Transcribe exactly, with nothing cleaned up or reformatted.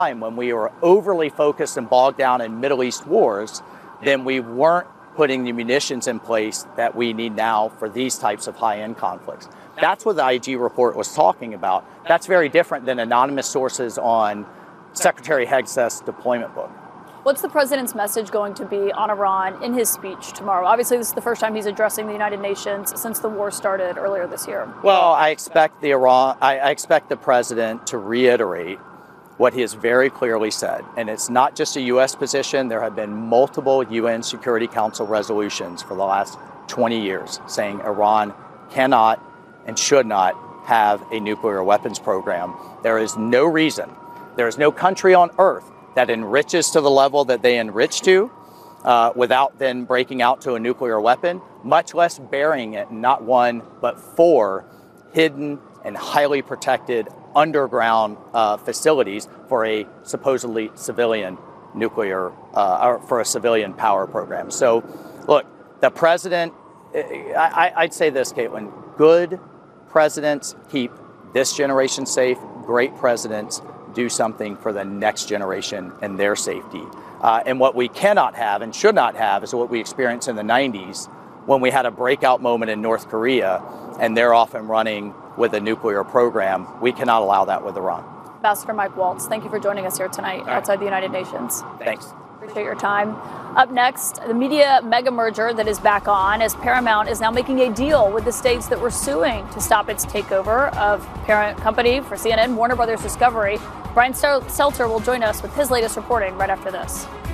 time when we were overly focused and bogged down in Middle East wars, then we weren't putting the munitions in place that we need now for these types of high-end conflicts. That's what the I G report was talking about. That's very different than anonymous sources on Secretary Hegseth's deployment book. What's the president's message going to be on Iran in his speech tomorrow? Obviously, this is the first time he's addressing the United Nations since the war started earlier this year. Well, I expect the Iran, I, I expect the president to reiterate what he has very clearly said. And it's not just a U S position. There have been multiple U N Security Council resolutions for the last twenty years saying Iran cannot and should not have a nuclear weapons program. There is no reason, there is no country on earth that enriches to the level that they enrich to uh, without then breaking out to a nuclear weapon, much less burying it in not one, but four hidden and highly protected underground uh, facilities for a supposedly civilian nuclear, uh, or for a civilian power program. So, look, the president, I, I'd say this, Caitlin, good presidents keep this generation safe, great presidents do something for the next generation and their safety. Uh, and what we cannot have and should not have is what we experienced in the nineties when we had a breakout moment in North Korea and they're off and running with a nuclear program. We cannot allow that with Iran. Ambassador Mike Waltz, thank you for joining us here tonight right. outside the United Nations. Thanks. Appreciate your time. Up next, the media mega merger that is back on as Paramount is now making a deal with the states that were suing to stop its takeover of parent company for C N N, Warner Brothers Discovery. Brian Stelter will join us with his latest reporting right after this.